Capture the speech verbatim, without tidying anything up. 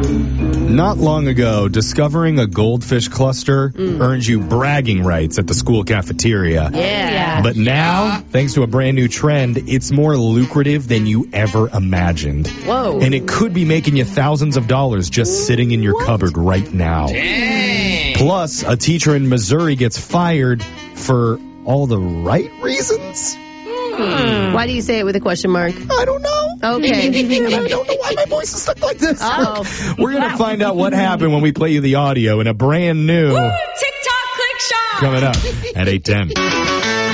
Not long ago, discovering a goldfish cluster mm. earns you bragging rights at the school cafeteria. Yeah. But now, thanks to a brand new trend, it's more lucrative than you ever imagined. Whoa. And it could be making you thousands of dollars just sitting in your what? cupboard right now. Dang. Plus, a teacher in Missouri gets fired for all the right reasons. Hmm. Why do you say it with a question mark? I don't know. Okay. I don't know why my voice is stuck like this. Oh. We're going to find out what happened when we play you the audio in a brand new TikTok Click Shop coming up at eight ten.